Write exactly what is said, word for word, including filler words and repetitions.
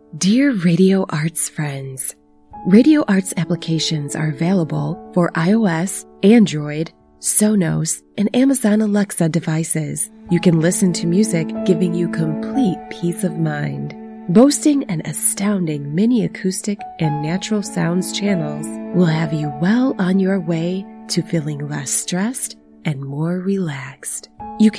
Dear Radio Arts friends, Radio Arts applications are available for iOS, Android, Sonos, and Amazon Alexa devices. You can listen to music, giving you complete peace of mind. Boasting an astounding mini acoustic and natural sounds channels will have you well on your way to feeling less stressed and more relaxed.